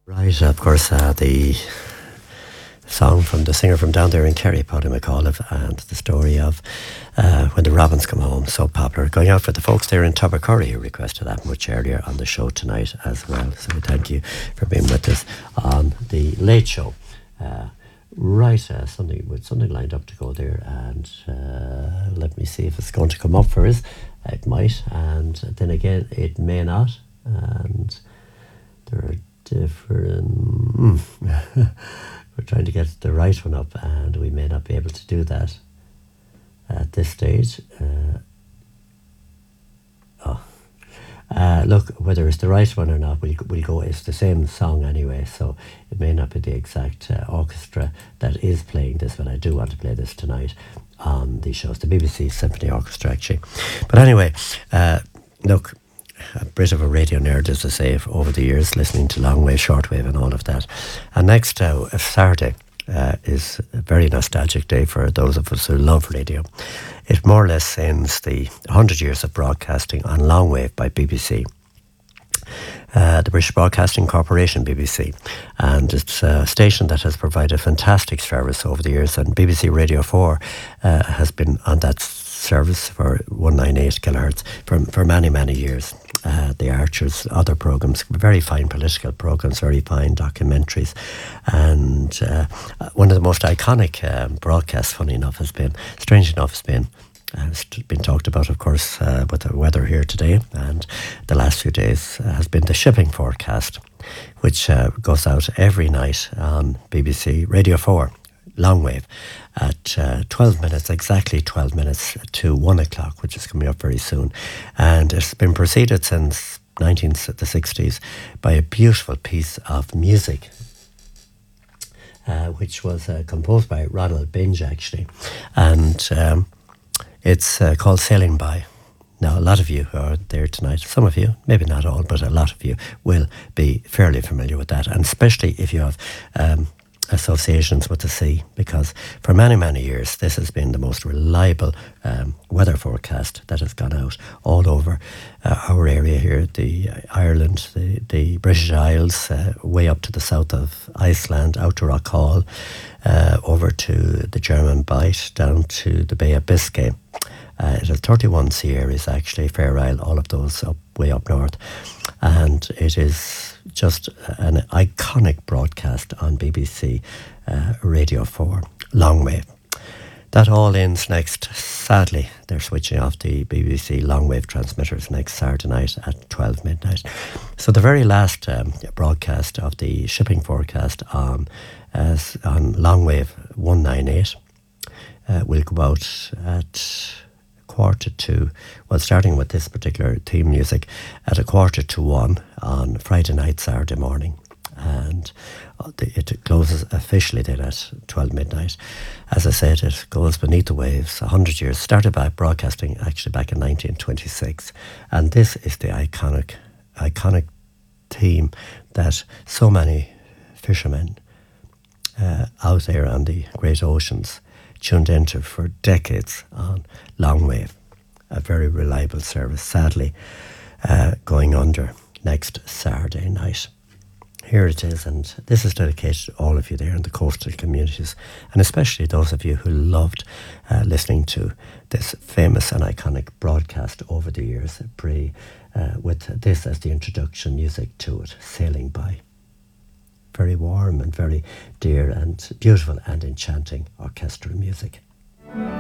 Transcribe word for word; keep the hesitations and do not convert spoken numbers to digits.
Right, of course, uh, the song from the singer from down there in Kerry, Paddy McAuliffe, and the story of uh, When the Robins Come Home, so popular. Going out for the folks there in Tubbercurry who requested that much earlier on the show tonight as well. So we thank you for being with us on the Late Show. Uh, right, uh, something with something lined up to go there, and uh, let me see if it's going to come up for us. It might, and then again, it may not. And there are different. We're trying to get the right one up, and we may not be able to do that at this stage. Uh, oh, uh, look, whether it's the right one or not, we'll, we'll go. It's the same song anyway, so it may not be the exact uh, orchestra that is playing this, but I do want to play this tonight on the shows, the B B C Symphony Orchestra, actually. But anyway, uh, look. A bit of a radio nerd, as I say, over the years, listening to long wave, shortwave and all of that. And next uh, Saturday uh, is a very nostalgic day for those of us who love radio. It more or less ends the one hundred years of broadcasting on long wave by B B C. Uh, the British Broadcasting Corporation, B B C, and it's a station that has provided fantastic service over the years, and B B C Radio four uh, has been on that service for one ninety-eight kilohertz for, for many, many years. Uh, the Archers, other programmes, very fine political programmes, very fine documentaries, and uh, one of the most iconic um, broadcasts, funny enough, has been, strange enough, has been Uh, it's been talked about, of course, uh, with the weather here today, and the last few days uh, has been the shipping forecast, which uh, goes out every night on B B C Radio four, long wave, at uh, twelve minutes, exactly twelve minutes to one o'clock, which is coming up very soon. And it's been preceded since nineteen sixties by a beautiful piece of music, uh, which was uh, composed by Ronald Binge, actually. And Um, It's uh, called Sailing By. Now, a lot of you who are there tonight, some of you, maybe not all, but a lot of you will be fairly familiar with that, and especially if you have um, associations with the sea, because for many, many years, this has been the most reliable um, weather forecast that has gone out all over uh, our area here, the uh, Ireland, the, the British Isles, uh, way up to the south of Iceland, out to Rockall, uh, over to the German Bight, down to the Bay of Biscay. Uh, it has thirty-one sea areas, actually, Fair Isle, all of those up way up north. And it is just an iconic broadcast on B B C uh, Radio four, long wave. That all ends next, sadly, they're switching off the B B C long wave transmitters next Saturday night at twelve midnight. So the very last um, broadcast of the shipping forecast on, as on long wave one ninety-eight uh, will go out at quarter to, well, starting with this particular theme music, at a quarter to one on Friday night, Saturday morning. And it closes officially then at twelve midnight. As I said, it goes beneath the waves, one hundred years, started by broadcasting actually back in nineteen twenty-six. And this is the iconic, iconic theme that so many fishermen uh, out there on the great oceans tuned into for decades on long wave, a very reliable service, sadly uh, going under next Saturday night. Here it is, and this is dedicated to all of you there in the coastal communities, and especially those of you who loved uh, listening to this famous and iconic broadcast over the years, pre, uh, with this as the introduction music to it, Sailing By. Very warm and very dear and beautiful and enchanting orchestral music.